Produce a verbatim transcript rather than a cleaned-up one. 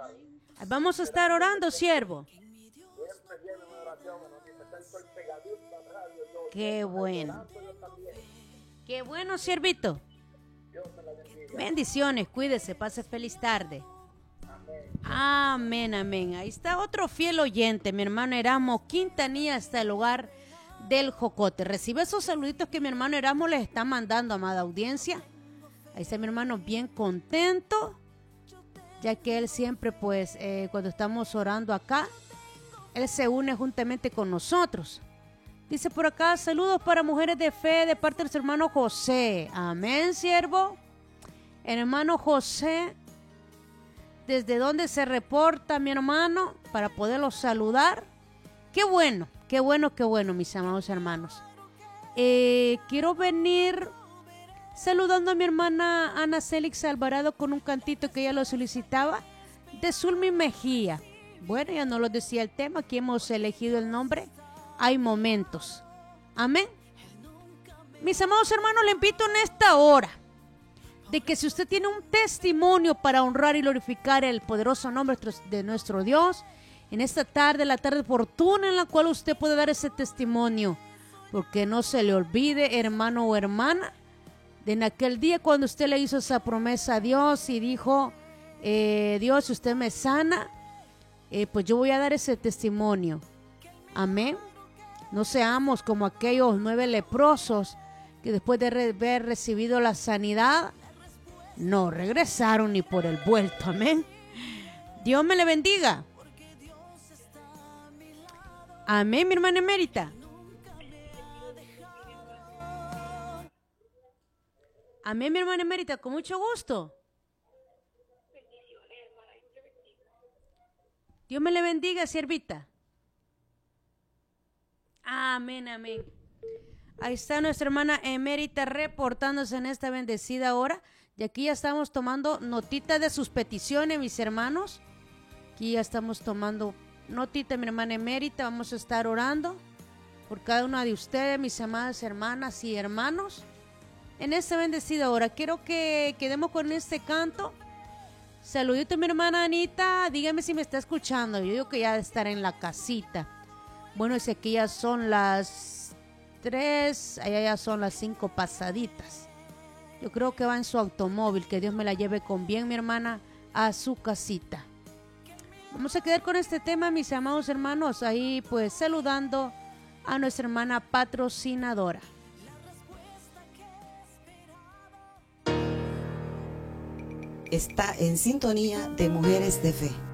Vamos a estar orando, siervo. Qué bueno. Qué bueno, siervito. Bendiciones, cuídese, pase feliz tarde. Amén, amén. Ahí está otro fiel oyente, mi hermano Erasmo Quintanilla, hasta el hogar del Jocote. Recibe esos saluditos que mi hermano Erasmo les está mandando, amada audiencia. Ahí está mi hermano bien contento, ya que él siempre, pues, eh, cuando estamos orando acá, él se une juntamente con nosotros. Dice por acá, saludos para mujeres de fe de parte de su hermano José. Amén, siervo. El hermano José, ¿desde dónde se reporta mi hermano? Para poderlo saludar. Qué bueno, qué bueno, qué bueno, mis amados hermanos. Eh, quiero venir saludando a mi hermana Ana Célix Alvarado con un cantito que ella lo solicitaba, de Zulmi Mejía. Bueno, ya no lo decía el tema, aquí hemos elegido el nombre. Hay momentos. Amén. Mis amados hermanos, le invito en esta hora de que si usted tiene un testimonio para honrar y glorificar el poderoso nombre de nuestro Dios, en esta tarde, la tarde oportuna en la cual usted puede dar ese testimonio, porque no se le olvide, hermano o hermana, de en aquel día cuando usted le hizo esa promesa a Dios y dijo, eh, Dios, si usted me sana, eh, pues yo voy a dar ese testimonio. Amén. No seamos como aquellos nueve leprosos que después de haber recibido la sanidad, no regresaron ni por el vuelto. Amén. Dios me le bendiga. Amén, mi hermana emérita. Amén, mi hermana emérita, con mucho gusto. Dios me le bendiga, siervita. Amén, amén. Ahí está nuestra hermana emérita reportándose en esta bendecida hora. Y aquí ya estamos tomando notita de sus peticiones, mis hermanos. Aquí ya estamos tomando notita, mi hermana emérita. Vamos a estar orando por cada una de ustedes, mis amadas hermanas y hermanos. En esta bendecida hora, quiero que quedemos con este canto. Saludito a mi hermana Anita. Dígame si me está escuchando. Yo digo que ya debe estar en la casita. Bueno, si aquí ya son las tres, allá ya son las cinco pasaditas. Yo creo que va en su automóvil. Que Dios me la lleve con bien, mi hermana, a su casita. Vamos a quedar con este tema, mis amados hermanos. Ahí pues saludando a nuestra hermana patrocinadora. Está en sintonía de Mujeres de Fe.